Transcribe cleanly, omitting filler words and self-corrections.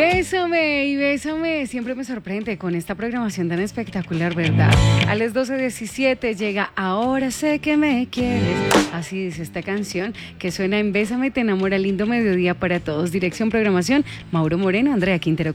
Bésame y bésame, siempre me sorprende con esta programación tan espectacular, ¿verdad? A las 12:17 llega Ahora sé que me quieres. Así dice esta canción que suena en Bésame, te enamora, lindo mediodía para todos. Dirección, programación, Mauro Moreno, Andrea Quintero.